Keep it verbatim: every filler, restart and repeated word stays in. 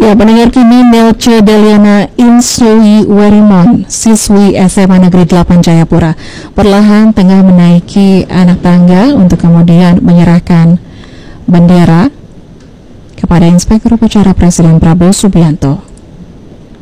Ya, pendengar, kini Nelce Deliana Insui Werimon, siswi S M A Negeri delapan Jayapura, perlahan tengah menaiki anak tangga untuk kemudian menyerahkan bendera kepada Inspektur Upacara Presiden Prabowo Subianto.